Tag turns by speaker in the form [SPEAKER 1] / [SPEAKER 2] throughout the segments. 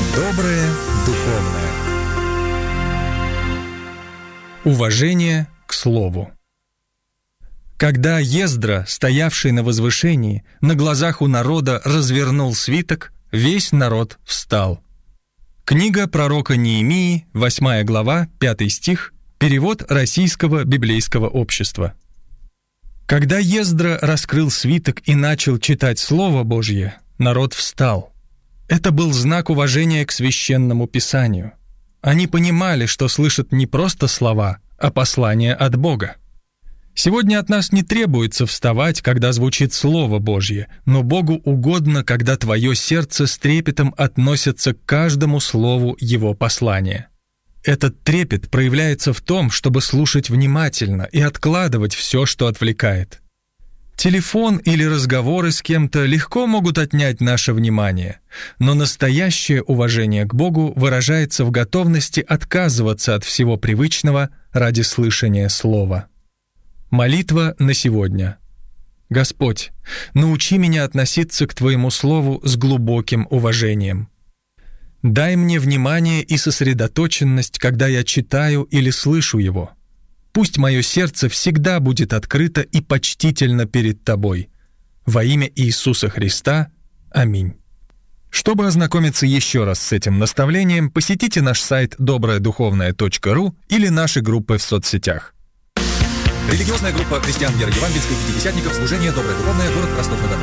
[SPEAKER 1] Доброе духовное. Уважение к слову. Когда Ездра, стоявший на возвышении, на глазах у народа развернул свиток, весь народ встал. Книга пророка Неемии, 8 глава, 5 стих, перевод Российского библейского общества. Когда Ездра раскрыл свиток и начал читать Слово Божье, народ встал. Это был знак уважения к священному писанию. Они понимали, что слышат не просто слова, а послание от Бога. Сегодня от нас не требуется вставать, когда звучит Слово Божье, но Богу угодно, когда твое сердце с трепетом относится к каждому слову Его послания. Этот трепет проявляется в том, чтобы слушать внимательно и откладывать все, что отвлекает. Телефон или разговоры с кем-то легко могут отнять наше внимание, но настоящее уважение к Богу выражается в готовности отказываться от всего привычного ради слышания Слова. Молитва на сегодня. Господь, научи меня относиться к Твоему Слову с глубоким уважением. Дай мне внимание и сосредоточенность, когда я читаю или слышу его. Пусть мое сердце всегда будет открыто и почтительно перед Тобой. Во имя Иисуса Христа. Аминь. Чтобы ознакомиться еще раз с этим наставлением, посетите наш сайт доброядуховное.ру или наши группы в соцсетях.
[SPEAKER 2] Религиозная группа христиан веры евангельской пятидесятников, служение «Доброе духовное», город Ростов-на-Дону.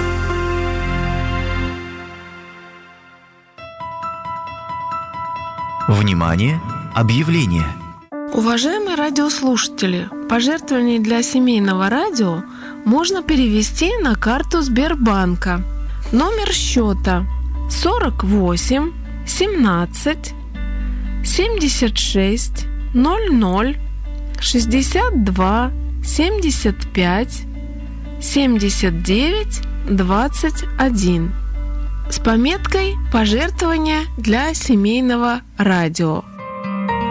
[SPEAKER 3] Внимание! Объявление!
[SPEAKER 4] Уважаемые радиослушатели, пожертвования для семейного радио можно перевести на карту Сбербанка. Номер счета 48 17 76 00 62 75 79 21 с пометкой «Пожертвования для семейного радио».